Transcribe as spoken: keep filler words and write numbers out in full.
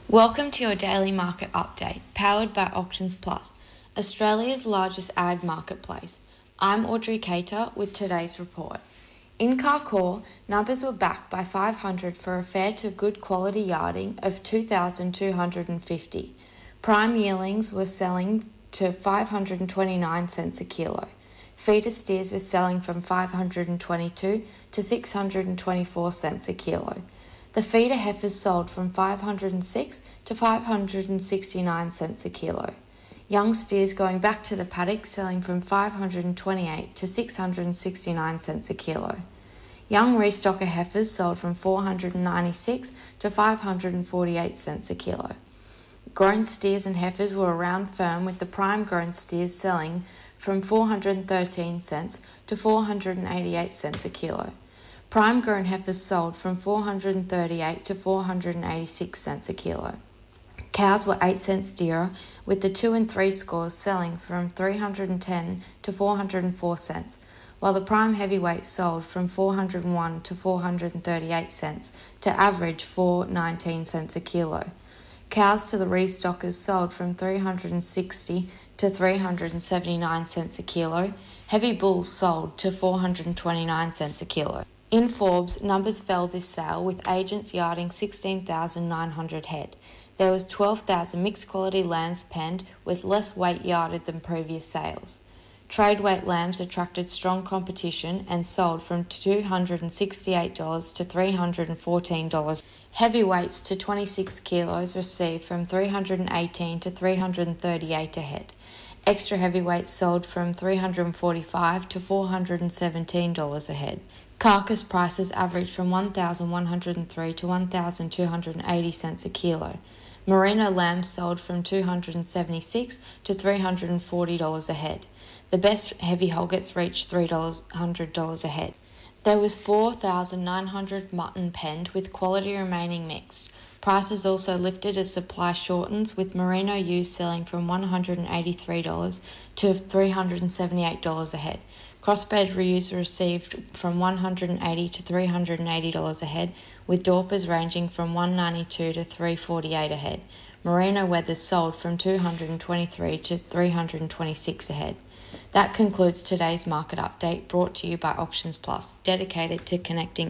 Welcome to your daily market update, powered by Auctions Plus, Australia's largest ag marketplace. I'm Audrey Cater with today's report. In Carcoar, numbers were backed by five hundred for a fair to good quality yarding of two thousand two hundred fifty. Prime yearlings were selling to five hundred twenty-nine cents a kilo. Feeder steers were selling from five hundred twenty-two to six hundred twenty-four cents a kilo. The feeder heifers sold from five hundred six to five hundred sixty-nine cents a kilo. Young steers going back to the paddock selling from five hundred twenty-eight to six hundred sixty-nine cents a kilo. Young restocker heifers sold from four hundred ninety-six to five hundred forty-eight cents a kilo. Grown steers and heifers were around firm, with the prime grown steers selling from four hundred thirteen cents to four hundred eighty-eight cents a kilo. Prime grown heifers sold from four hundred thirty-eight to four hundred eighty-six cents a kilo. Cows were eight cents dearer, with the two and three scores selling from three hundred ten to four hundred four cents, while the prime heavyweight sold from four hundred one to four hundred thirty-eight cents to average four hundred nineteen cents a kilo. Cows to the restockers sold from three hundred sixty to three hundred seventy-nine cents a kilo. Heavy bulls sold to four hundred twenty-nine cents a kilo. In Forbes, numbers fell this sale, with agents yarding sixteen thousand nine hundred head. There was twelve thousand mixed quality lambs penned, with less weight yarded than previous sales. Trade weight lambs attracted strong competition and sold from two hundred sixty-eight dollars to three hundred fourteen dollars. Heavyweights to twenty-six kilos received from three hundred eighteen dollars to three hundred thirty-eight dollars a head. Extra heavyweights sold from three hundred forty-five dollars to four hundred seventeen dollars a head. Carcass prices averaged from one thousand one hundred three to one thousand two hundred eighty cents a kilo. Merino lambs sold from two hundred seventy-six dollars to three hundred forty dollars a head. The best heavy hoggets reached three hundred dollars a head. There was four thousand nine hundred mutton penned, with quality remaining mixed. Prices also lifted as supply shortens, with merino ewes selling from one hundred eighty-three dollars to three hundred seventy-eight dollars a head. Crossbred ewes were received from one hundred eighty dollars to three hundred eighty dollars a head, with Dorpers ranging from one hundred ninety-two dollars to three hundred forty-eight dollars a head. Merino wethers sold from two hundred twenty-three dollars to three hundred twenty-six dollars a head. That concludes today's market update, brought to you by Auctions Plus, dedicated to connecting